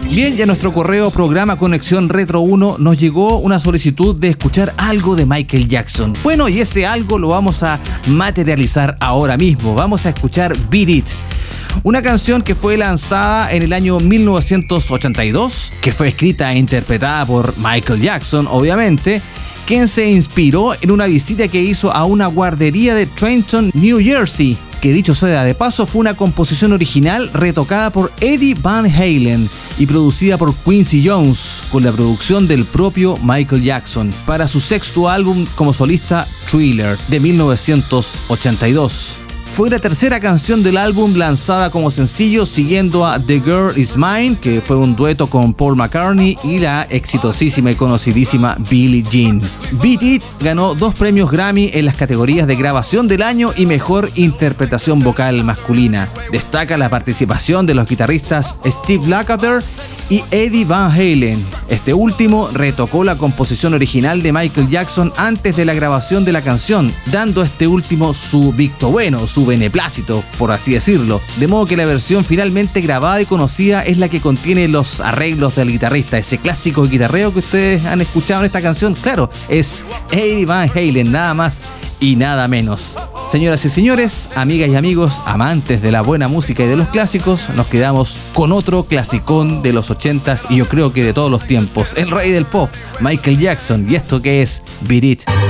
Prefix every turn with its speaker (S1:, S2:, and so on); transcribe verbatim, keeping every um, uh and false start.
S1: Bien, ya nuestro correo programa Conexión Retro uno nos llegó una solicitud de escuchar algo de Michael Jackson. Bueno, y ese algo lo vamos a materializar ahora mismo. Vamos a escuchar Beat It, una canción que fue lanzada en el año mil novecientos ochenta y dos, que fue escrita e interpretada por Michael Jackson, obviamente, quien se inspiró en una visita que hizo a una guardería de Trenton, New Jersey, que dicho sea de paso fue una composición original retocada por Eddie Van Halen y producida por Quincy Jones con la producción del propio Michael Jackson para su sexto álbum como solista, Thriller, de mil novecientos ochenta y dos. Fue la tercera canción del álbum lanzada como sencillo, siguiendo a The Girl Is Mine, que fue un dueto con Paul McCartney, y la exitosísima y conocidísima Billie Jean. Beat It ganó dos premios Grammy en las categorías de grabación del año y mejor interpretación vocal masculina. Destaca la participación de los guitarristas Steve Lukather y Eddie Van Halen. Este último retocó la composición original de Michael Jackson antes de la grabación de la canción, dando a este último su visto bueno, su beneplácito, por así decirlo. De modo que la versión finalmente grabada y conocida es la que contiene los arreglos del guitarrista, ese clásico guitarreo que ustedes han escuchado en esta canción. Claro, es Eddie Van Halen, nada más y nada menos. Señoras y señores, amigas y amigos, amantes de la buena música y de los clásicos, nos quedamos con otro clasicón de los ochentas y yo creo que de todos los tiempos, el rey del pop, Michael Jackson, y esto que es Beat It.